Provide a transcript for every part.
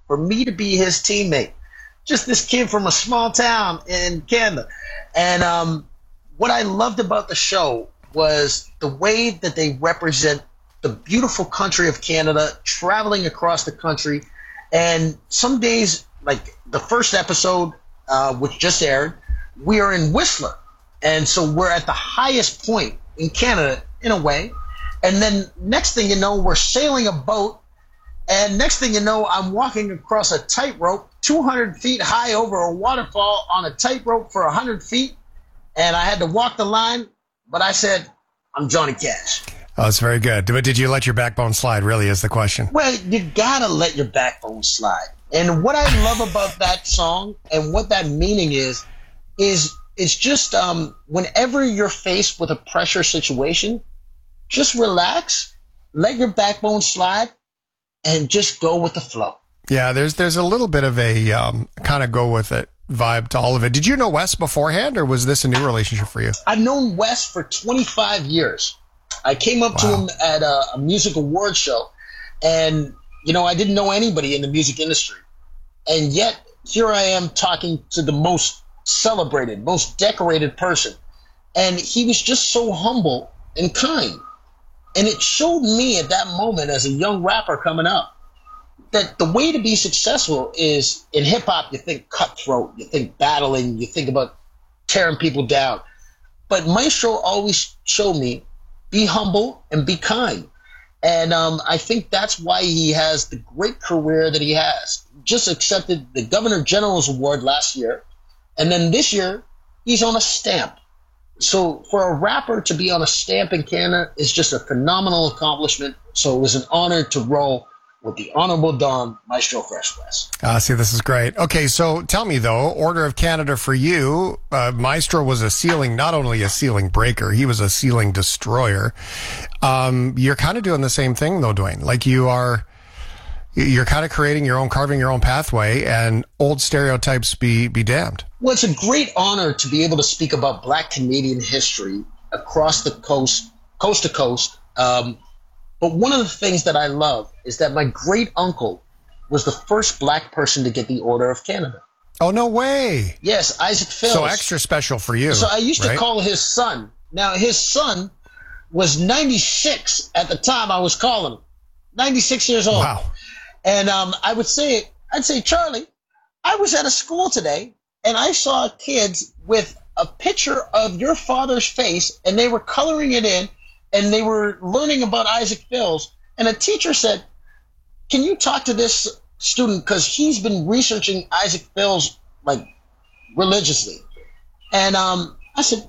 for me to be his teammate. Just this kid from a small town in Canada. And what I loved about the show was the way that they represent the beautiful country of Canada, traveling across the country. And some days, like the first episode, which just aired, we are in Whistler. And so we're at the highest point in Canada, in a way. And then next thing you know, we're sailing a boat. And next thing you know, I'm walking across a tightrope 200 feet high over a waterfall on a tightrope for 100 feet. And I had to walk the line, but I said, I'm Johnny Cash. Oh, that's very good. But did you let your backbone slide, really, is the question. Well, you gotta let your backbone slide. And what I love about that song and what that meaning is it's just whenever you're faced with a pressure situation, just relax, let your backbone slide, and just go with the flow. Yeah, there's a little bit of a kind of go with it vibe to all of it. Did you know Wes beforehand, or was this a new relationship for you? I've known Wes for 25 years. I came up to him at a music award show, and, you know, I didn't know anybody in the music industry. And yet, here I am talking to the most celebrated, most decorated person. And he was just so humble and kind. And it showed me at that moment, as a young rapper coming up, that the way to be successful is, in hip-hop, you think cutthroat, you think battling, you think about tearing people down. But Maestro always showed me, be humble and be kind. And I think that's why he has the great career that he has. Just accepted the Governor General's Award last year. And then this year, he's on a stamp. So for a rapper to be on a stamp in Canada is just a phenomenal accomplishment. So it was an honor to roll with the Honorable Don, Maestro Fresh Wes. See, this is great. Okay, so tell me, though, Order of Canada for you, Maestro was not only a ceiling breaker, he was a ceiling destroyer. You're kind of doing the same thing, though, Dwayne. Like you're kind of carving your own pathway, and old stereotypes be damned. Well, it's a great honor to be able to speak about Black Canadian history across the coast to coast. But one of the things that I love is that my great uncle was the first Black person to get the Order of Canada. Oh, no way. Yes, Isaac Phils. So extra special for you. So I used to call his son. Now, his son was 96 at the time I was calling him. 96 years old. Wow. And I'd say, Charlie, I was at a school today, and I saw kids with a picture of your father's face, and they were coloring it in, and they were learning about Isaac Phils. And a teacher said, can you talk to this student, because he's been researching Isaac Phils, like, religiously. And I said,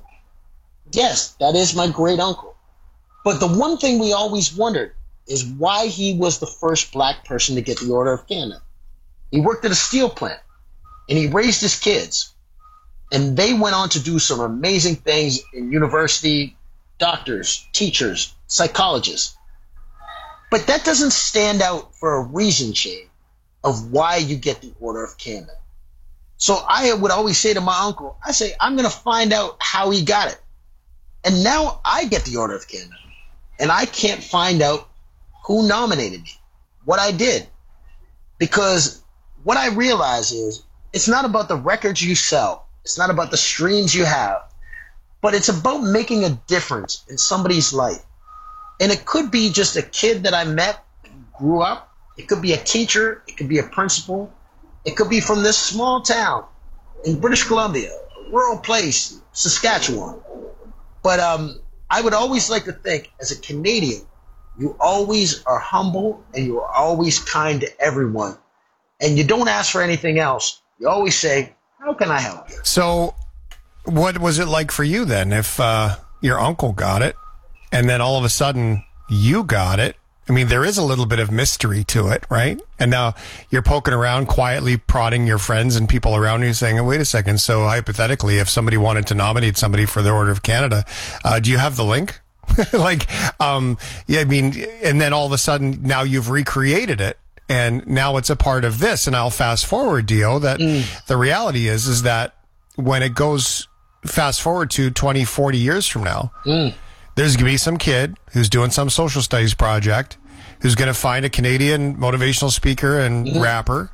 yes, that is my great uncle. But the one thing we always wondered is why he was the first Black person to get the Order of Canada. He worked at a steel plant, and he raised his kids. And they went on to do some amazing things in university, doctors, teachers, psychologists. But that doesn't stand out for a reason, Shane, of why you get the Order of Canada. So I would always say to my uncle, I'm going to find out how he got it. And now I get the Order of Canada. And I can't find out who nominated me, what I did. Because what I realize is it's not about the records you sell. It's not about the streams you have. But it's about making a difference in somebody's life. And it could be just a kid that I met, grew up. It could be a teacher. It could be a principal. It could be from this small town in British Columbia, a rural place, Saskatchewan. But I would always like to think, as a Canadian, you always are humble and you are always kind to everyone. And you don't ask for anything else. You always say, how can I help you? So what was it like for you then if your uncle got it and then all of a sudden you got it? I mean, there is a little bit of mystery to it, right? And now you're poking around, quietly prodding your friends and people around you saying, oh, wait a second. So hypothetically, if somebody wanted to nominate somebody for the Order of Canada, do you have the link? Yeah, I mean, and then all of a sudden now you've recreated it and now it's a part of this. And I'll fast forward, Dio, that the reality is that when it goes fast forward to 20, 40 years from now, there's going to be some kid who's doing some social studies project who's going to find a Canadian motivational speaker and rapper